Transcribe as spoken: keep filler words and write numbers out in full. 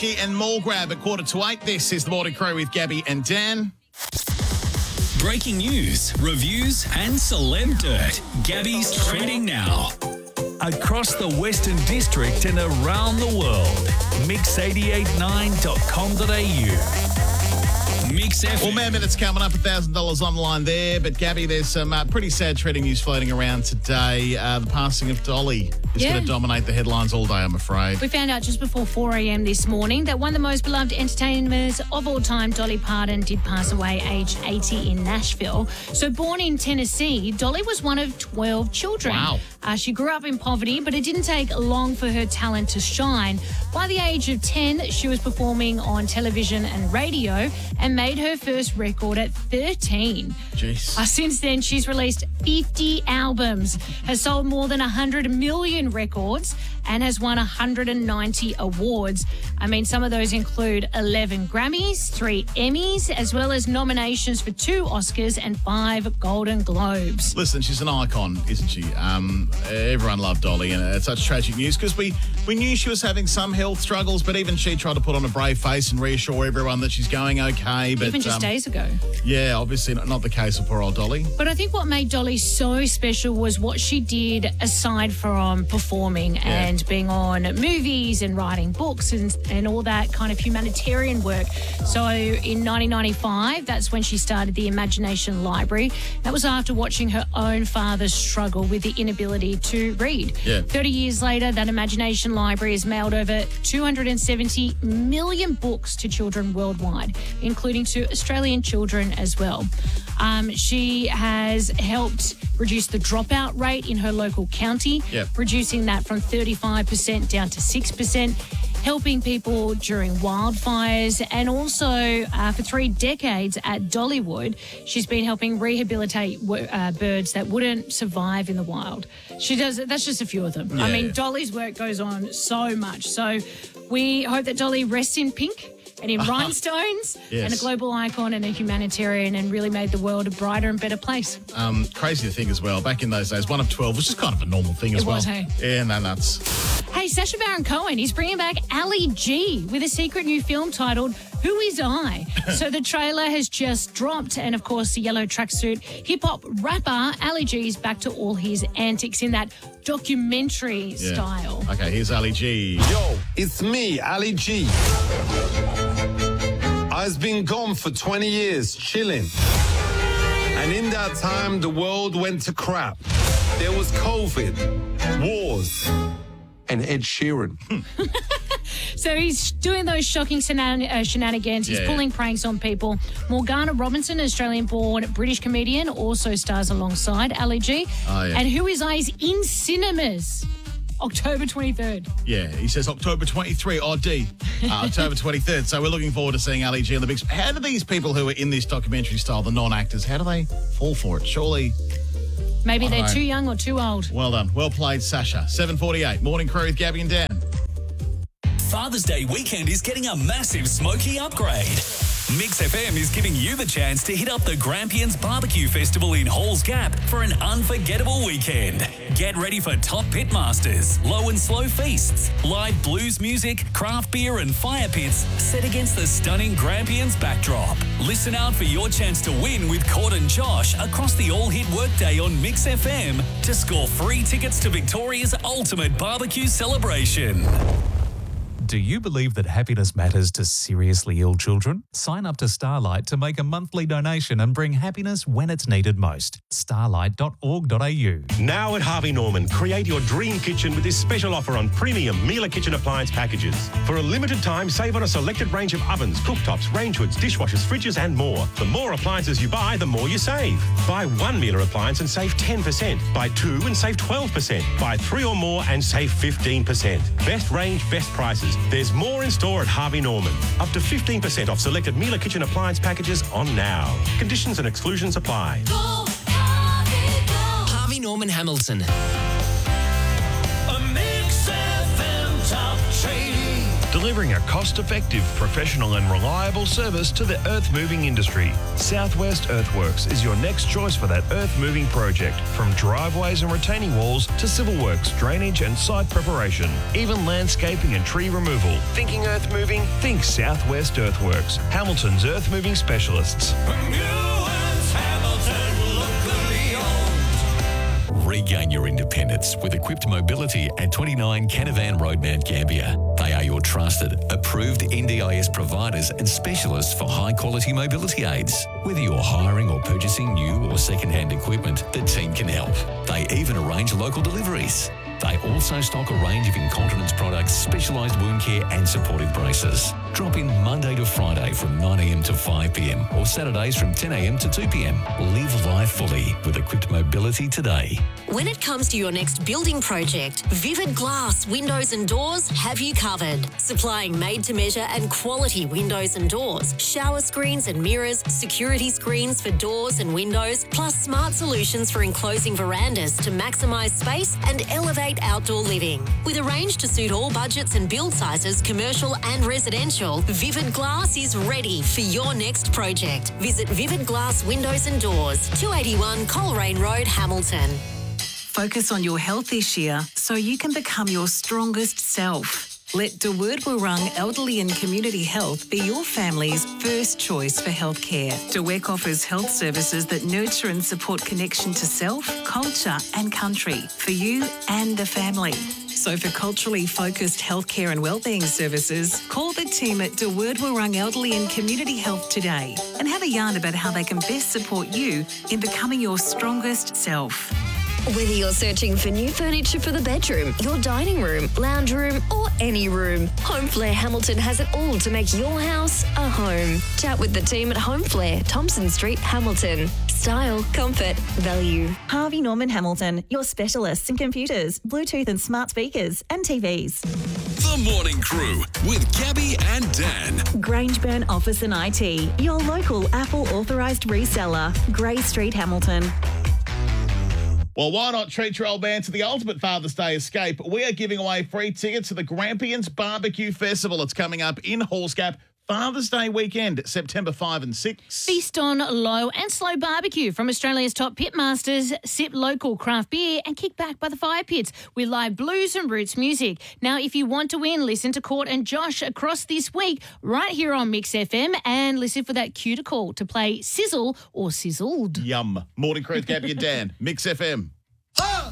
Smokey and Mall Grab at quarter to eight. This is the Morning Crew with Gabby and Dan. Breaking news, reviews, and celeb dirt. Gabby's trending now. Across the Western District and around the world. mix eight eight nine dot com dot a u. Mix F M. Well, man, minutes coming up, one thousand dollars online there. But, Gabby, there's some uh, pretty sad trending news floating around today. Uh, the passing of Dolly is Yeah. going to dominate the headlines all day, I'm afraid. We found out just before four a.m. this morning that one of the most beloved entertainers of all time, Dolly Parton, did pass away aged eighty in Nashville. So born in Tennessee, Dolly was one of twelve children. Wow. Uh, she grew up in poverty, but it didn't take long for her talent to shine. By the age of ten, she was performing on television and radio and made her first record at thirteen. Jeez. Uh, since then, she's released fifty albums, has sold more than one hundred million records, and has won one hundred ninety awards. I mean, some of those include eleven Grammys, three Emmys, as well as nominations for two Oscars and five Golden Globes. Listen, she's an icon, isn't she? Um, everyone loved Dolly, and it's such tragic news because we, we knew she was having some health struggles, but even she tried to put on a brave face and reassure everyone that she's going okay. But Even just um, days ago. Yeah, obviously not, not the case with poor old Dolly. But I think what made Dolly so special was what she did aside from performing Yeah. and being on movies and writing books and, and all that kind of humanitarian work. So in nineteen ninety-five, that's when she started the Imagination Library. That was after watching her own father struggle with the inability to read. Yeah. thirty years later, that Imagination Library has mailed over two hundred seventy million books to children worldwide, including to Australian children as well. Um, she has helped reduce the dropout rate in her local county, Yep. reducing that from thirty-five percent down to six percent, helping people during wildfires, and also uh, for three decades at Dollywood, she's been helping rehabilitate uh, birds that wouldn't survive in the wild. She does. That's just a few of them. I Yeah. mean, Dolly's work goes on so much. So we hope that Dolly rests in pink and in rhinestones, Yes. and a global icon and a humanitarian, and really made the world a brighter and better place. Um, crazy to think as well, back in those days, one of twelve was just kind of a normal thing as It well. was, hey? Yeah, no nuts. Hey, Sacha Baron Cohen, he's bringing back Ali G with a secret new film titled Who Is I? So the trailer has just dropped, and of course the yellow tracksuit hip-hop rapper Ali G is back to all his antics in that documentary Yeah. style. Okay, here's Ali G. Yo, it's me, Ali G. I've been gone for twenty years, chilling. And in that time, the world went to crap. There was COVID, wars, and Ed Sheeran. So he's doing those shocking shenan- uh, shenanigans. He's Yeah. pulling pranks on people. Morgana Robinson, an Australian-born British comedian, also stars alongside Ali G. Oh, yeah. And Who Is I is in cinemas October twenty-third. Yeah, he says October twenty-third, O D. Uh, October twenty-third. So we're looking forward to seeing Ali G on the big screen. How do these people who are in this documentary style, the non-actors, how do they fall for it? Surely, Maybe I they're don't know. too young or too old. well done. Well played, Sasha. seven forty-eight. Morning Crew with Gabby and Dan. Father's Day weekend is getting a massive Smoky upgrade. Mix F M is giving you the chance to hit up the Grampians Barbecue Festival in Halls Gap for an unforgettable weekend. Get ready for top pitmasters, low and slow feasts, live blues music, craft beer and fire pits set against the stunning Grampians backdrop. Listen out for your chance to win with Cord and Josh across the all-hit workday on Mix F M to score free tickets to Victoria's ultimate barbecue celebration. Do you believe that happiness matters to seriously ill children? Sign up to Starlight to make a monthly donation and bring happiness when it's needed most. starlight dot org dot a u. Now at Harvey Norman, create your dream kitchen with this special offer on premium Miele kitchen appliance packages. For a limited time, save on a selected range of ovens, cooktops, range hoods, dishwashers, fridges and more. The more appliances you buy, the more you save. Buy one Miele appliance and save ten percent. Buy two and save twelve percent. Buy three or more and save fifteen percent. Best range, best prices. There's more in store at Harvey Norman. Up to fifteen percent off selected Miele kitchen appliance packages on now. Conditions and exclusions apply. Go, Harvey, go. Harvey Norman Hamilton. A Mix F M top trading. delivering a cost-effective, professional and reliable service to the earth-moving industry. Southwest Earthworks is your next choice for that earth-moving project, from driveways and retaining walls to civil works, drainage and site preparation, even landscaping and tree removal. Thinking earth-moving? Think Southwest Earthworks, Hamilton's earth-moving specialists. Regain your independence with Equipped Mobility at twenty-nine Canavan Road, Mount Gambier. They are your trusted, approved N D I S providers and specialists for high-quality mobility aids. Whether you're hiring or purchasing new or second-hand equipment, the team can help. They even arrange local deliveries. They also stock a range of incontinence products, specialised wound care and supportive braces. Drop in Monday to Friday from nine a m to five p m or Saturdays from ten a m to two p m. Live life fully with Equipped Mobility today. When it comes to your next building project, Vivid Glass Windows and Doors have you covered. Supplying made-to-measure and quality windows and doors, shower screens and mirrors, security screens for doors and windows, plus smart solutions for enclosing verandas to maximise space and elevate outdoor living. With a range to suit all budgets and build sizes, commercial and residential, Vivid Glass is ready for your next project. Visit Vivid Glass Windows and Doors, two eighty-one Coleraine Road, Hamilton. Focus on your health this year so you can become your strongest self. Let De Word Wurrung Elderly and Community Health be your family's first choice for healthcare. De Wek offers health services that nurture and support connection to self, culture and country for you and the family. So for culturally focused healthcare and wellbeing services, call the team at De Word Wurrung Elderly and Community Health today and have a yarn about how they can best support you in becoming your strongest self. Whether you're searching for new furniture for the bedroom, your dining room, lounge room, or any room, Home Flair Hamilton has it all to make your house a home. Chat with the team at Home Flair, Thompson Street, Hamilton. Style, comfort, value. Harvey Norman Hamilton, your specialists in computers, Bluetooth and smart speakers, and T Vs. The Morning Crew with Gabby and Dan. Grangeburn Office and I T, your local Apple authorised reseller, Grey Street, Hamilton. Well, why not treat your old man to the ultimate Father's Day escape? We are giving away free tickets to the Grampians Barbecue Festival. It's coming up in Halls Gap Father's Day weekend, September fifth and sixth. Feast on low and slow barbecue from Australia's top pitmasters. Sip local craft beer and kick back by the fire pits with live blues and roots music. Now, if you want to win, listen to Court and Josh across this week right here on Mix F M and listen for that cue to call to play Sizzle or Sizzled. Yum. Morning Crew with Gabby and Dan, Mix F M.